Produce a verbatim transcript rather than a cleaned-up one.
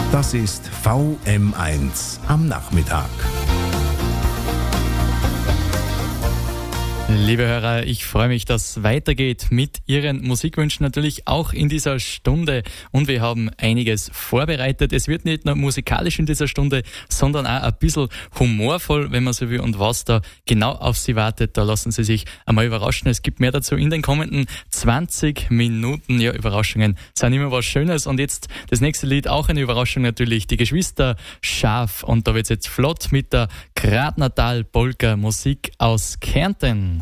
Das ist V M eins am Nachmittag. Liebe Hörer, ich freue mich, dass es weitergeht mit Ihren Musikwünschen natürlich auch in dieser Stunde. Und wir haben einiges vorbereitet. Es wird nicht nur musikalisch in dieser Stunde, sondern auch ein bisschen humorvoll, wenn man so will. Und was da genau auf Sie wartet, da lassen Sie sich einmal überraschen. Es gibt mehr dazu in den kommenden zwanzig Minuten. Ja, Überraschungen sind immer was Schönes. Und jetzt das nächste Lied, auch eine Überraschung natürlich. Die Geschwister Schaf. Und da wird es jetzt flott mit der Gradnatal Polka Musik aus Kärnten.